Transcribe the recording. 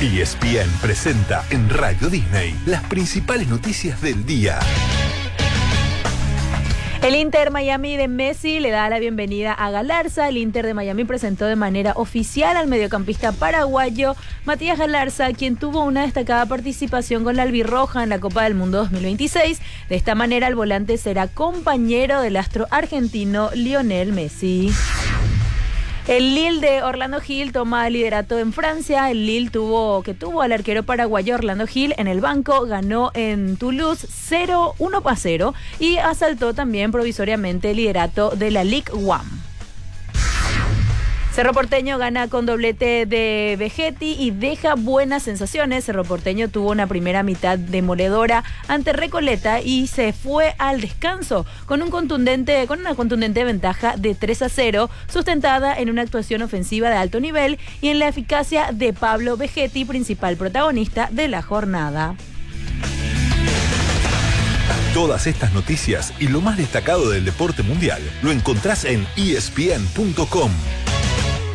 ESPN presenta en Radio Disney las principales noticias del día. El Inter Miami de Messi le da la bienvenida a Galarza. El Inter de Miami presentó de manera oficial al mediocampista paraguayo Matías Galarza, quien tuvo una destacada participación con la albirroja en la Copa del Mundo 2026. De esta manera, el volante será compañero del astro argentino Lionel Messi. El Lille de Orlando Gil toma el liderato en Francia. El Lille tuvo al arquero paraguayo Orlando Gil en el banco, ganó en Toulouse 1-0 y asaltó también provisoriamente el liderato de la Ligue 1. Cerro Porteño gana con doblete de Vegetti y deja buenas sensaciones. Cerro Porteño tuvo una primera mitad demoledora ante Recoleta y se fue al descanso con una contundente ventaja de 3-0, sustentada en una actuación ofensiva de alto nivel y en la eficacia de Pablo Vegetti, principal protagonista de la jornada. Todas estas noticias y lo más destacado del deporte mundial lo encontrás en ESPN.com.